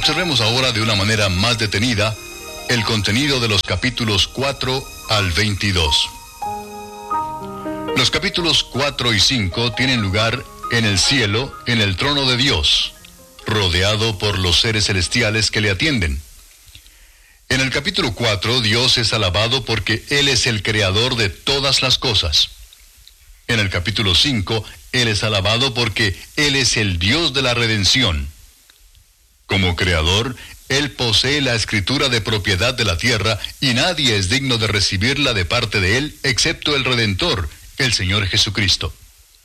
Observemos ahora de una manera más detenida el contenido de los capítulos 4 al 22. Los capítulos 4 y 5 tienen lugar en el cielo, en el trono de Dios, rodeado por los seres celestiales que le atienden. En el capítulo 4, Dios es alabado porque Él es el creador de todas las cosas. En el capítulo 5, Él es alabado porque Él es el Dios de la redención. Como creador, Él posee la escritura de propiedad de la tierra y nadie es digno de recibirla de parte de Él excepto el Redentor, el Señor Jesucristo.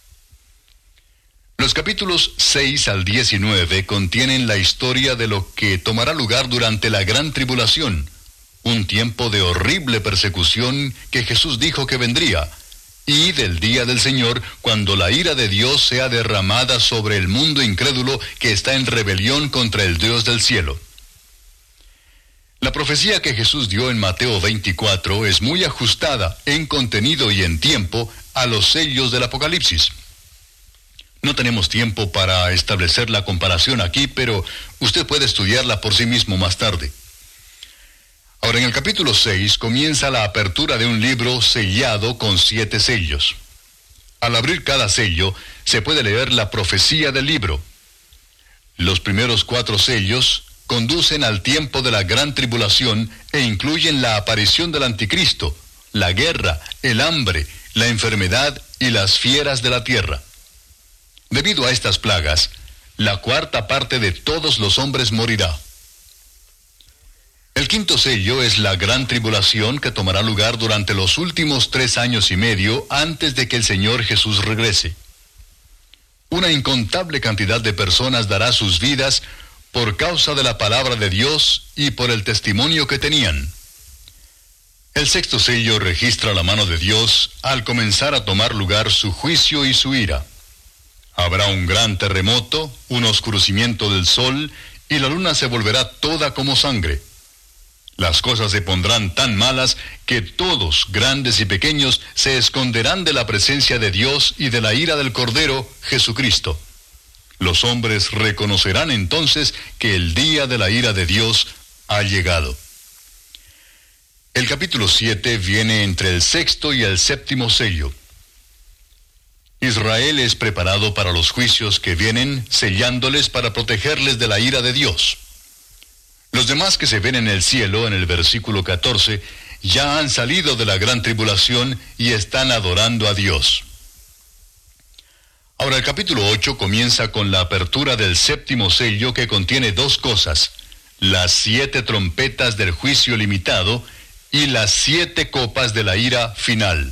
Los capítulos 6 al 19 contienen la historia de lo que tomará lugar durante la gran tribulación, un tiempo de horrible persecución que Jesús dijo que vendría, y del día del Señor, cuando la ira de Dios sea derramada sobre el mundo incrédulo que está en rebelión contra el Dios del cielo. La profecía que Jesús dio en Mateo 24 es muy ajustada en contenido y en tiempo a los sellos del Apocalipsis. No tenemos tiempo para establecer la comparación aquí, pero usted puede estudiarla por sí mismo más tarde. Ahora, en el capítulo 6 comienza la apertura de un libro sellado con 7 sellos. Al abrir cada sello, se puede leer la profecía del libro. Los primeros 4 sellos conducen al tiempo de la gran tribulación e incluyen la aparición del anticristo, la guerra, el hambre, la enfermedad y las fieras de la tierra. Debido a estas plagas, la cuarta parte de todos los hombres morirá. El quinto sello es la gran tribulación que tomará lugar durante los últimos 3 años y medio antes de que el Señor Jesús regrese. Una incontable cantidad de personas dará sus vidas por causa de la palabra de Dios y por el testimonio que tenían. El sexto sello registra la mano de Dios al comenzar a tomar lugar su juicio y su ira. Habrá un gran terremoto, un oscurecimiento del sol, y la luna se volverá toda como sangre. Las cosas se pondrán tan malas que todos, grandes y pequeños, se esconderán de la presencia de Dios y de la ira del Cordero, Jesucristo. Los hombres reconocerán entonces que el día de la ira de Dios ha llegado. El capítulo 7 viene entre el sexto y el séptimo sello. Israel es preparado para los juicios que vienen, sellándoles para protegerles de la ira de Dios. Los demás que se ven en el cielo, en el versículo 14, ya han salido de la gran tribulación y están adorando a Dios. Ahora el capítulo 8 comienza con la apertura del séptimo sello que contiene 2 cosas: las 7 trompetas del juicio limitado y las 7 copas de la ira final.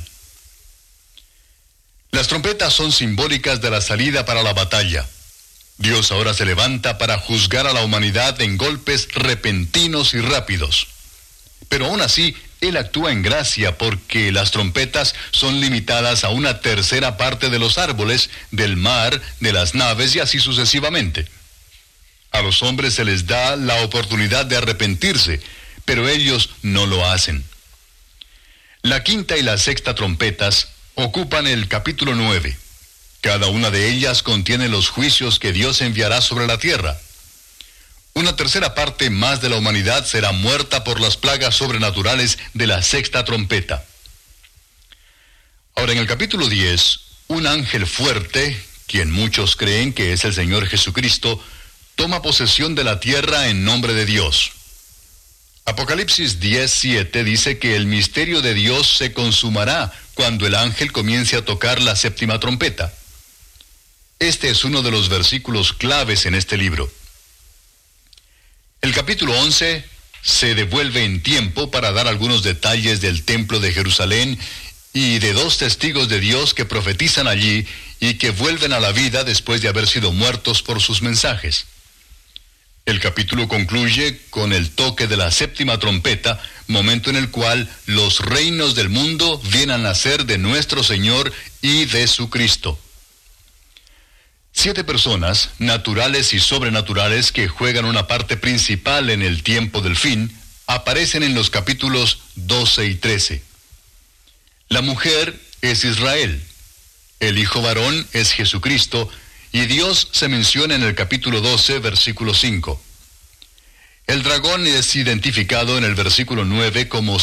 Las trompetas son simbólicas de la salida para la batalla. Dios ahora se levanta para juzgar a la humanidad en golpes repentinos y rápidos. Pero aún así, Él actúa en gracia porque las trompetas son limitadas a una tercera parte de los árboles, del mar, de las naves y así sucesivamente. A los hombres se les da la oportunidad de arrepentirse, pero ellos no lo hacen. La quinta y la sexta trompetas ocupan el capítulo 9. Cada una de ellas contiene los juicios que Dios enviará sobre la tierra. Una tercera parte más de la humanidad será muerta por las plagas sobrenaturales de la sexta trompeta. Ahora en el capítulo 10, un ángel fuerte, quien muchos creen que es el Señor Jesucristo, toma posesión de la tierra en nombre de Dios. Apocalipsis 10:7 dice que el misterio de Dios se consumará cuando el ángel comience a tocar la séptima trompeta. Este es uno de los versículos claves en este libro. El capítulo 11 se devuelve en tiempo para dar algunos detalles del templo de Jerusalén y de 2 testigos de Dios que profetizan allí y que vuelven a la vida después de haber sido muertos por sus mensajes. El capítulo concluye con el toque de la séptima trompeta, momento en el cual los reinos del mundo vienen a nacer de nuestro Señor y de su Cristo. 7 personas, naturales y sobrenaturales, que juegan una parte principal en el tiempo del fin, aparecen en los capítulos 12 y 13. La mujer es Israel, el hijo varón es Jesucristo, y Dios se menciona en el capítulo 12, versículo 5. El dragón es identificado en el versículo 9 como